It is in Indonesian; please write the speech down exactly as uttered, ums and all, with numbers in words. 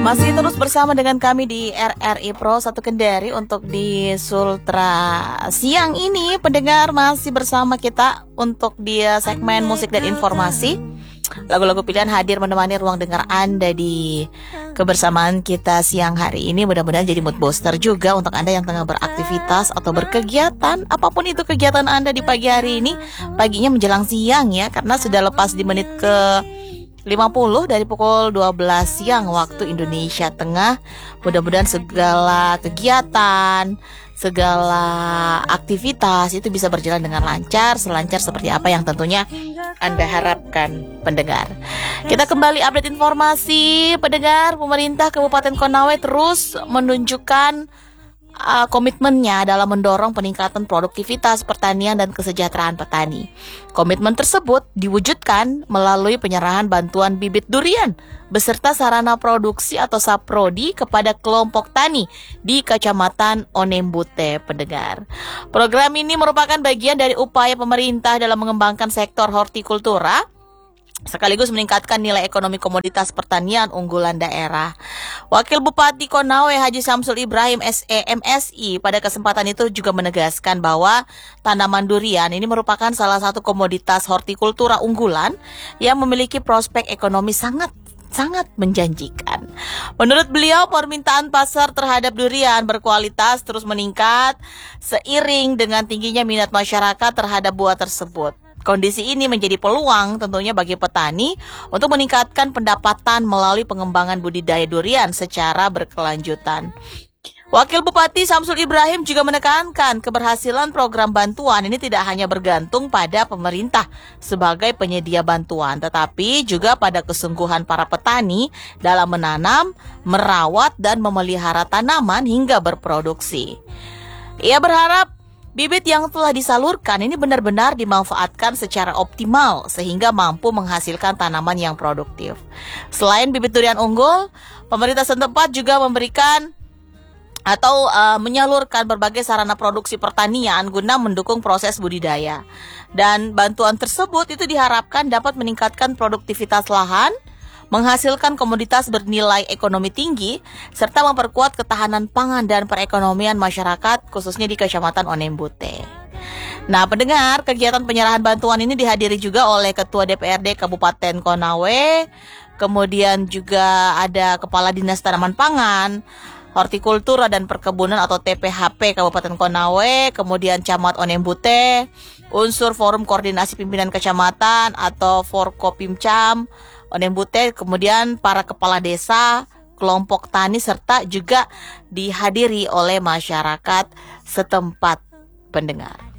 Masih terus bersama dengan kami di R R I Pro satu Kendari untuk di Sultra siang ini. Pendengar masih bersama kita untuk di segmen musik dan informasi. Lagu-lagu pilihan hadir menemani ruang dengar Anda di kebersamaan kita siang hari ini. Mudah-mudahan jadi mood booster juga untuk Anda yang tengah beraktivitas atau berkegiatan. Apapun itu kegiatan Anda di pagi hari ini, paginya menjelang siang ya, karena sudah lepas di menit ke lima puluh dari pukul dua belas siang waktu Indonesia Tengah. Mudah-mudahan segala kegiatan, segala aktivitas itu bisa berjalan dengan lancar, selancar seperti apa yang tentunya Anda harapkan, pendengar. Kita kembali update informasi, pendengar. Pemerintah Kabupaten Konawe terus menunjukkan uh, komitmennya dalam mendorong peningkatan produktivitas pertanian dan kesejahteraan petani. Komitmen tersebut diwujudkan melalui penyerahan bantuan bibit durian beserta sarana produksi atau saprodi kepada kelompok tani di Kecamatan Onembute, pendengar. Program ini merupakan bagian dari upaya pemerintah dalam mengembangkan sektor hortikultura sekaligus meningkatkan nilai ekonomi komoditas pertanian unggulan daerah. Wakil Bupati Konawe Haji Samsul Ibrahim S E M Si pada kesempatan itu juga menegaskan bahwa tanaman durian ini merupakan salah satu komoditas hortikultura unggulan yang memiliki prospek ekonomi sangat sangat menjanjikan. Menurut beliau, permintaan pasar terhadap durian berkualitas terus meningkat seiring dengan tingginya minat masyarakat terhadap buah tersebut. Kondisi ini menjadi peluang tentunya bagi petani untuk meningkatkan pendapatan melalui pengembangan budidaya durian secara berkelanjutan. Wakil Bupati Samsul Ibrahim juga menekankan keberhasilan program bantuan ini tidak hanya bergantung pada pemerintah sebagai penyedia bantuan, tetapi juga pada kesungguhan para petani dalam menanam, merawat, dan memelihara tanaman hingga berproduksi. Ia berharap bibit yang telah disalurkan ini benar-benar dimanfaatkan secara optimal sehingga mampu menghasilkan tanaman yang produktif. Selain bibit durian unggul, pemerintah setempat juga memberikan atau uh, menyalurkan berbagai sarana produksi pertanian guna mendukung proses budidaya. Dan bantuan tersebut itu diharapkan dapat meningkatkan produktivitas lahan, menghasilkan komoditas bernilai ekonomi tinggi, serta memperkuat ketahanan pangan dan perekonomian masyarakat khususnya di Kecamatan Onembute. Nah, pendengar, kegiatan penyerahan bantuan ini dihadiri juga oleh Ketua D P R D Kabupaten Konawe, kemudian juga ada Kepala Dinas Tanaman Pangan, Hortikultura dan Perkebunan atau T P H P Kabupaten Konawe, kemudian Camat Onembute, unsur Forum Koordinasi Pimpinan Kecamatan atau Forkopimcam Onembute, kemudian para kepala desa, kelompok tani, serta juga dihadiri oleh masyarakat setempat, pendengar.